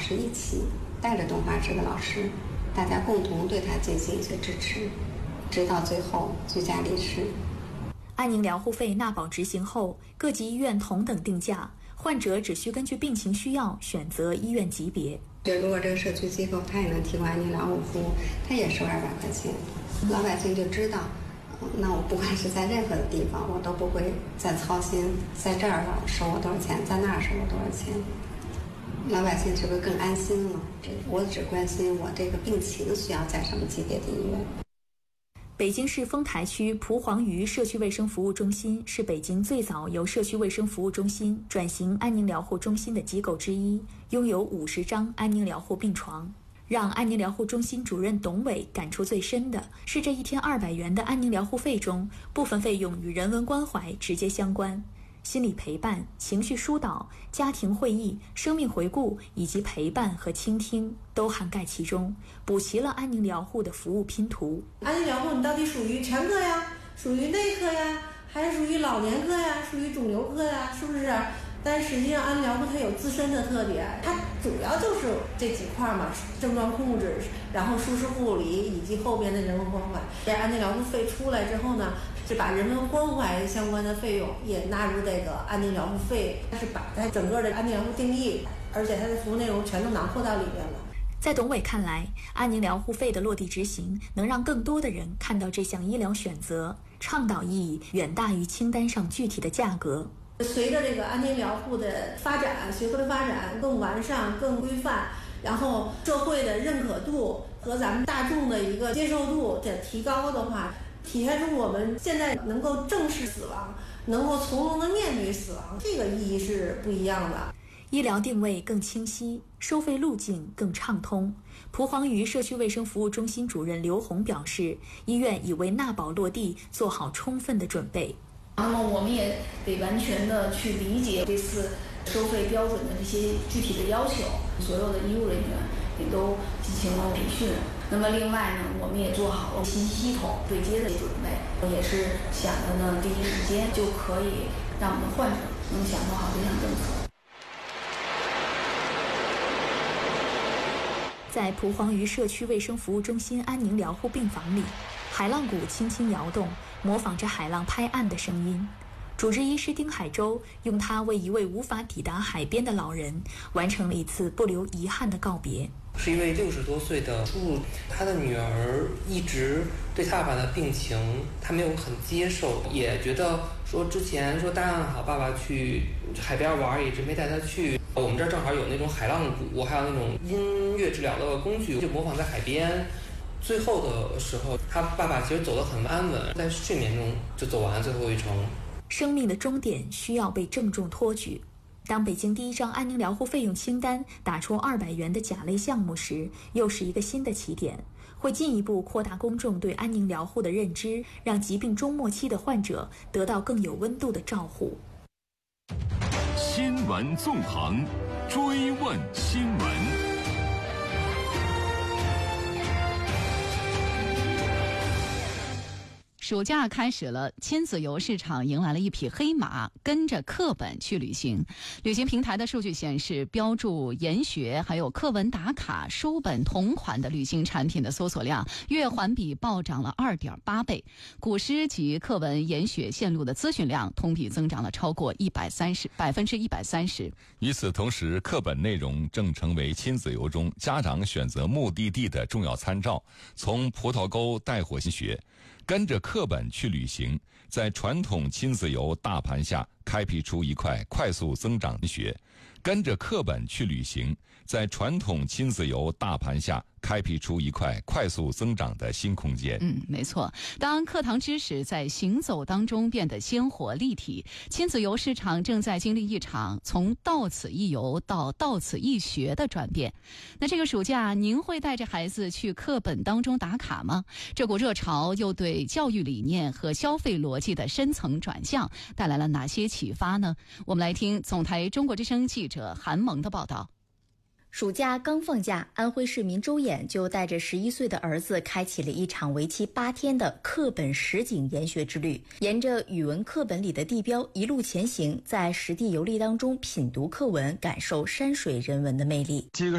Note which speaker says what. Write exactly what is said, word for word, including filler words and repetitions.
Speaker 1: 师一起带着动画师的老师，大家共同对他进行一些支持，直到最后居家离世。
Speaker 2: 安宁疗护费纳保执行后，各级医院同等定价，患者只需根据病情需要选择医院级别。
Speaker 1: 就如果这个社区机构它也能提供安宁疗护服务，它也收二百块钱，老百姓就知道，那我不管是在任何的地方，我都不会再操心，在这儿收我多少钱，在那儿收我多少钱，老百姓是不是更安心了？我只关心我这个病情需要在什么级别的医院。
Speaker 2: 北京市丰台区蒲黄榆社区卫生服务中心是北京最早由社区卫生服务中心转型安宁疗护中心的机构之一，拥有五十张安宁疗护病床。让安宁疗护中心主任董伟感触最深的是，这一天二百元的安宁疗护费中，部分费用与人文关怀直接相关，心理陪伴、情绪疏导、家庭会议、生命回顾以及陪伴和倾听都涵盖其中，补齐了安宁疗护的服务拼图。
Speaker 3: 安宁疗护你到底属于全科呀，属于内科呀，还是属于老年科呀，属于肿瘤科呀，是不是？但实际上安宁疗护它有自身的特点，它主要就是这几块嘛，症状控制，然后舒适护理以及后边的人文关怀。这安宁疗护费出来之后呢，是把人文关怀相关的费用也纳入这个安宁疗护费，它是把它整个的安宁疗护定义，而且它的服务内容全都囊括到里面了。
Speaker 2: 在董伟看来，安宁疗护费的落地执行能让更多的人看到这项医疗选择，倡导意义远大于清单上具体的价格。
Speaker 3: 随着这个安宁疗护的发展，学科的发展更完善、更规范，然后社会的认可度和咱们大众的一个接受度的提高的话，体现出我们现在能够正视死亡，能够从容的面对死亡，这个意义是不一样的。
Speaker 2: 医疗定位更清晰，收费路径更畅通。蒲黄榆社区卫生服务中心主任刘红表示，医院已为纳保落地做好充分的准备。
Speaker 4: 那么我们也得完全的去理解这次收费标准的这些具体的要求，所有的医务人员也都进行了培训。那么另外呢，我们也做好了信息系统对接的准备，也是想着呢第一时间就可以让我们的患者能享受好这项政策。
Speaker 2: 在蒲黄榆社区卫生服务中心安宁疗护病房里，海浪鼓轻轻摇动，模仿着海浪拍岸的声音。主治医师丁海洲用它为一位无法抵达海边的老人完成了一次不留遗憾的告别。
Speaker 5: 是一位六十多岁的叔叔，他的女儿一直对他爸爸的病情他没有很接受，也觉得说之前说答应好爸爸去海边玩，一直没带他去。我们这儿正好有那种海浪鼓，还有那种音乐治疗的工具，就模仿在海边。最后的时候，他爸爸其实走得很安稳，在睡眠中就走完最后一程。
Speaker 2: 生命的终点需要被郑重托举。当北京第一张安宁疗护费用清单打出二百元的甲类项目时，又是一个新的起点，会进一步扩大公众对安宁疗护的认知，让疾病中末期的患者得到更有温度的照护。
Speaker 6: 新闻纵横，追问新闻。
Speaker 7: 暑假开始了，亲子游市场迎来了一匹黑马，跟着课本去旅行。旅行平台的数据显示，标注研学还有课文打卡、书本同款的旅行产品的搜索量月环比暴涨了 二点八倍，古诗及课文研学线路的咨询量同比增长了超过一百三十百分之一百三十。
Speaker 6: 与此同时，课本内容正成为亲子游中家长选择目的地的重要参照。从葡萄沟带火心学，跟着课本去旅行，在传统亲子游大盘下开辟出一块快速增长的学。跟着课本去旅行，在传统亲子游大盘下开辟出一块快速增长的新空间。
Speaker 7: 嗯，没错。当课堂知识在行走当中变得鲜活立体，亲子游市场正在经历一场从到此一游到到此一学的转变。那这个暑假，您会带着孩子去课本当中打卡吗？这股热潮又对教育理念和消费逻辑的深层转向带来了哪些启发呢？我们来听总台中国之声记者韩萌的报道。
Speaker 8: 暑假刚放假，安徽市民周衍就带着十一岁的儿子开启了一场为期八天的课本实景研学之旅，沿着语文课本里的地标一路前行，在实地游历当中品读课文，感受山水人文的魅力。